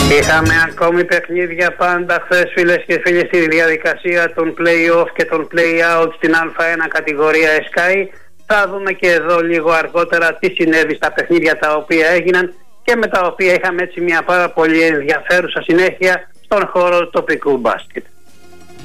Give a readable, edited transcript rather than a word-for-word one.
Είχαμε ακόμη παιχνίδια πάντα χθες, φίλες και φίλοι, στη διαδικασία των play-off και των play-out στην Α1 κατηγορία Sky. Θα δούμε και εδώ λίγο αργότερα τι συνέβη στα παιχνίδια τα οποία έγιναν και με τα οποία είχαμε έτσι μια πάρα πολύ ενδιαφέρουσα συνέχεια στον χώρο τοπικού μπάσκετ.